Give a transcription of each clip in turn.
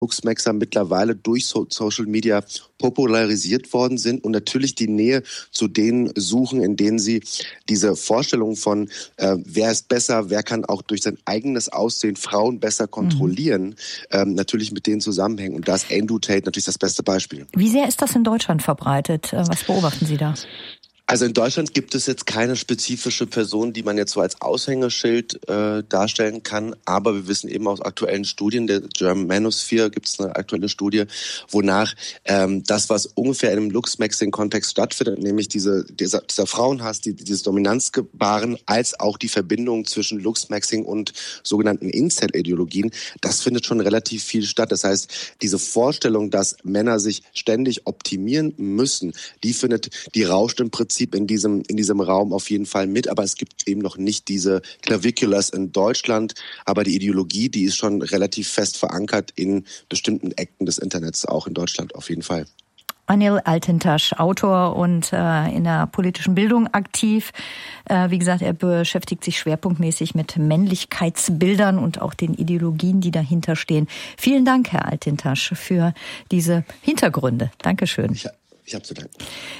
Luchsmexer mittlerweile durch Social Media popularisiert worden sind und natürlich die Nähe zu denen suchen, in denen sie diese Vorstellung von wer ist besser, wer kann auch durch sein eigenes Aussehen Frauen besser kontrollieren, natürlich mit denen zusammenhängen. Und da ist Andrew Tate natürlich das beste Beispiel. Wie sehr ist das in Deutschland verbreitet? Was beobachten Sie da? Also in Deutschland gibt es jetzt keine spezifische Person, die man jetzt so als Aushängeschild darstellen kann. Aber wir wissen eben aus aktuellen Studien, der German Manosphere gibt es eine aktuelle Studie, wonach das, was ungefähr in einem Luchsmaxing-Kontext stattfindet, nämlich dieser Frauenhass, dieses Dominanzgebaren, als auch die Verbindung zwischen Luchsmaxing und sogenannten Incel-Ideologien, das findet schon relativ viel statt. Das heißt, diese Vorstellung, dass Männer sich ständig optimieren müssen, die rauscht im Prinzip in diesem Raum auf jeden Fall mit, aber es gibt eben noch nicht diese Claviculars in Deutschland, aber die Ideologie, die ist schon relativ fest verankert in bestimmten Ecken des Internets, auch in Deutschland auf jeden Fall. Anil Altintasch, Autor und in der politischen Bildung aktiv. Wie gesagt, er beschäftigt sich schwerpunktmäßig mit Männlichkeitsbildern und auch den Ideologien, die dahinter stehen. Vielen Dank, Herr Altintasch, für diese Hintergründe. Dankeschön. Ich habe zu danken.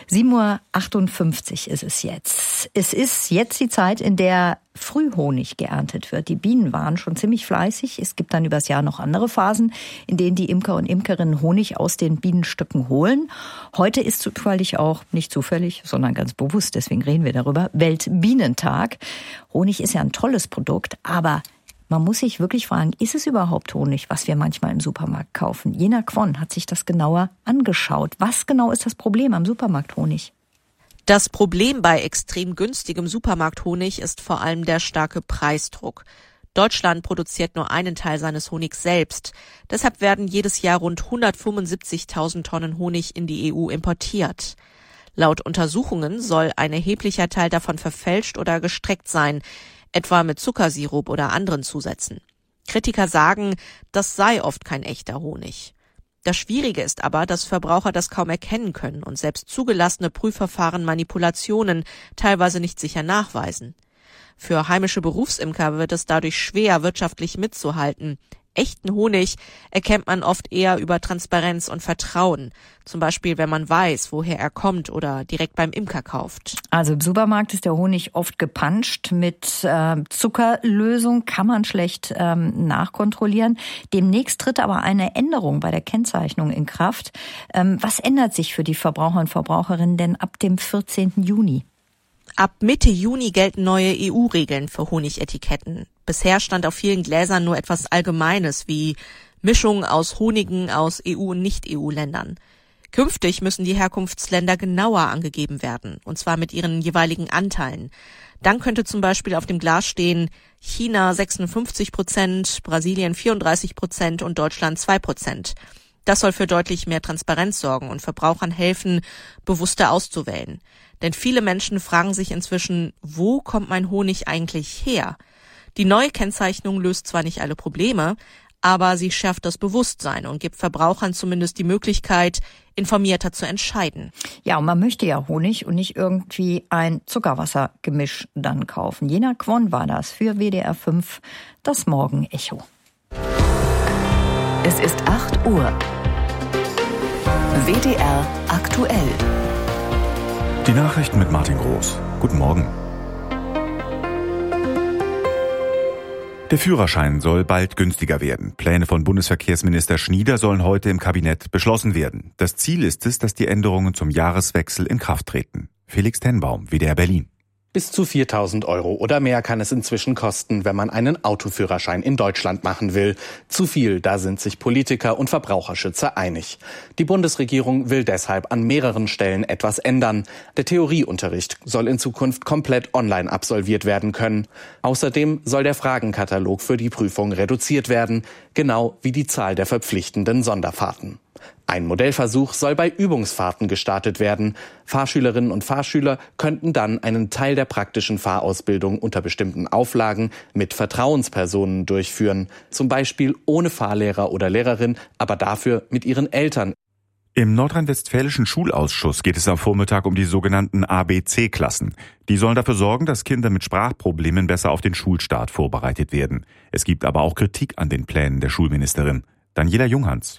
7:58 Uhr ist es jetzt. Es ist jetzt die Zeit, in der Frühhonig geerntet wird. Die Bienen waren schon ziemlich fleißig. Es gibt dann übers Jahr noch andere Phasen, in denen die Imker und Imkerinnen Honig aus den Bienenstöcken holen. Heute ist zufällig auch, nicht zufällig, sondern ganz bewusst, deswegen reden wir darüber, Weltbienentag. Honig ist ja ein tolles Produkt, aber man muss sich wirklich fragen, ist es überhaupt Honig, was wir manchmal im Supermarkt kaufen? Jena Kwon hat sich das genauer angeschaut. Was genau ist das Problem am Supermarkthonig? Das Problem bei extrem günstigem Supermarkthonig ist vor allem der starke Preisdruck. Deutschland produziert nur einen Teil seines Honigs selbst. Deshalb werden jedes Jahr rund 175.000 Tonnen Honig in die EU importiert. Laut Untersuchungen soll ein erheblicher Teil davon verfälscht oder gestreckt sein, etwa mit Zuckersirup oder anderen Zusätzen. Kritiker sagen, das sei oft kein echter Honig. Das Schwierige ist aber, dass Verbraucher das kaum erkennen können und selbst zugelassene Prüfverfahren Manipulationen teilweise nicht sicher nachweisen. Für heimische Berufsimker wird es dadurch schwer, wirtschaftlich mitzuhalten. Echten Honig erkennt man oft eher über Transparenz und Vertrauen. Zum Beispiel, wenn man weiß, woher er kommt oder direkt beim Imker kauft. Also im Supermarkt ist der Honig oft gepanscht mit Zuckerlösung, kann man schlecht nachkontrollieren. Demnächst tritt aber eine Änderung bei der Kennzeichnung in Kraft. Was ändert sich für die Verbraucher und Verbraucherinnen denn ab dem 14. Juni? Ab Mitte Juni gelten neue EU-Regeln für Honigetiketten. Bisher stand auf vielen Gläsern nur etwas Allgemeines wie Mischung aus Honigen aus EU- und Nicht-EU-Ländern. Künftig müssen die Herkunftsländer genauer angegeben werden, und zwar mit ihren jeweiligen Anteilen. Dann könnte zum Beispiel auf dem Glas stehen China 56%, Brasilien 34% und Deutschland 2%. Das soll für deutlich mehr Transparenz sorgen und Verbrauchern helfen, bewusster auszuwählen. Denn viele Menschen fragen sich inzwischen, wo kommt mein Honig eigentlich her? Die neue Kennzeichnung löst zwar nicht alle Probleme, aber sie schärft das Bewusstsein und gibt Verbrauchern zumindest die Möglichkeit, informierter zu entscheiden. Ja, und man möchte ja Honig und nicht irgendwie ein Zuckerwassergemisch dann kaufen. Jena Kwon war das für WDR 5, das Morgenecho. Es ist 8 Uhr. WDR aktuell. Die Nachrichten mit Martin Groß. Guten Morgen. Der Führerschein soll bald günstiger werden. Pläne von Bundesverkehrsminister Schnieder sollen heute im Kabinett beschlossen werden. Das Ziel ist es, dass die Änderungen zum Jahreswechsel in Kraft treten. Felix Tenbaum, WDR Berlin. Bis zu 4.000 € oder mehr kann es inzwischen kosten, wenn man einen Autoführerschein in Deutschland machen will. Zu viel, da sind sich Politiker und Verbraucherschützer einig. Die Bundesregierung will deshalb an mehreren Stellen etwas ändern. Der Theorieunterricht soll in Zukunft komplett online absolviert werden können. Außerdem soll der Fragenkatalog für die Prüfung reduziert werden, genau wie die Zahl der verpflichtenden Sonderfahrten. Ein Modellversuch soll bei Übungsfahrten gestartet werden. Fahrschülerinnen und Fahrschüler könnten dann einen Teil der praktischen Fahrausbildung unter bestimmten Auflagen mit Vertrauenspersonen durchführen. Zum Beispiel ohne Fahrlehrer oder Lehrerin, aber dafür mit ihren Eltern. Im nordrhein-westfälischen Schulausschuss geht es am Vormittag um die sogenannten ABC-Klassen. Die sollen dafür sorgen, dass Kinder mit Sprachproblemen besser auf den Schulstart vorbereitet werden. Es gibt aber auch Kritik an den Plänen der Schulministerin. Daniela Junghans.